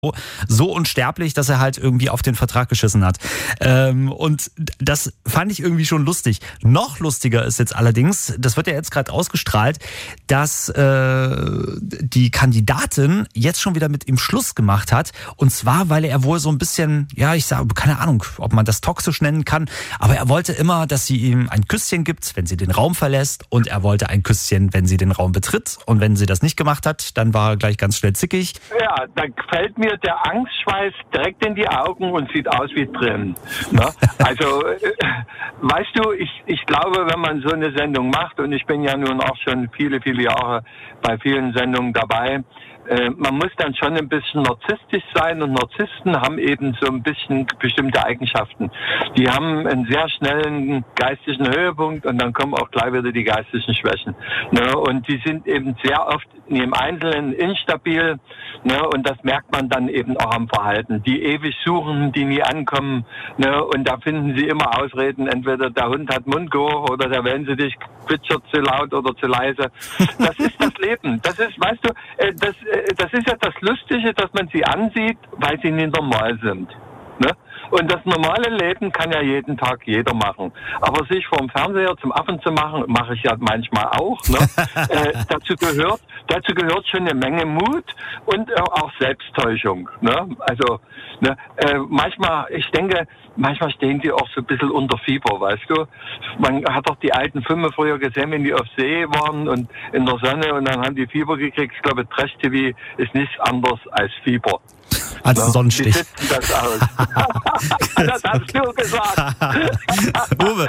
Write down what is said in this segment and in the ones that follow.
so unsterblich, dass er halt irgendwie auf den Vertrag geschissen hat. Und das fand ich irgendwie schon lustig. Noch lustiger ist jetzt allerdings, das wird ja jetzt gerade ausgestrahlt, dass die Kandidatin jetzt schon wieder mit ihm Schluss gemacht hat. Und zwar, weil er wohl so ein bisschen, ja, ich sage, keine Ahnung, ob man das toxisch nennen kann, aber er wollte immer, dass sie ihm ein Küsschen gibt, wenn sie den Raum verlässt, und er wollte ein Küsschen, wenn sie den Raum betritt. Und wenn sie das nicht gemacht hat, dann war er gleich ganz schnell zickig. Ja, da fällt mir der Angstschweiß direkt in die Augen und sieht aus wie drin. Ne? Also, weißt du, ich glaube, wenn man so eine Sendung macht, und ich bin ja nun auch schon viele, viele Jahre bei vielen Sendungen dabei, man muss dann schon ein bisschen narzisstisch sein, und Narzissten haben eben so ein bisschen bestimmte Eigenschaften. Die haben einen sehr schnellen geistigen Höhepunkt und dann kommen auch gleich wieder die geistlichen Schwächen. Ne? Und die sind eben sehr oft im Einzelnen instabil, ne? Und das merkt man dann eben auch am Verhalten. Die ewig suchen, die nie ankommen, ne? Und da finden sie immer Ausreden, entweder der Hund hat Mundgeruch oder der Wellensittich zwitschert zu laut oder zu leise. Das ist das Leben. Das ist, weißt du, das ist ja das Lustige, dass man sie ansieht, weil sie nicht normal sind. Ne? Und das normale Leben kann ja jeden Tag jeder machen. Aber sich vor dem Fernseher zum Affen zu machen, mache ich ja manchmal auch. Ne? Dazu gehört schon eine Menge Mut und auch Selbsttäuschung. Ne? Also ne? Manchmal stehen sie auch so ein bisschen unter Fieber, weißt du. Man hat doch die alten Filme früher gesehen, wenn die auf See waren und in der Sonne, und dann haben die Fieber gekriegt. Ich glaube, Trash-TV ist nichts anderes als Fieber. Als Sonnenstich. Wie sieht das aus? Das hast du gesagt. Uwe,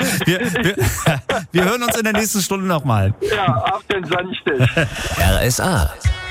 wir hören uns in der nächsten Stunde nochmal. Ja, auf den Sonnenstich. RSA.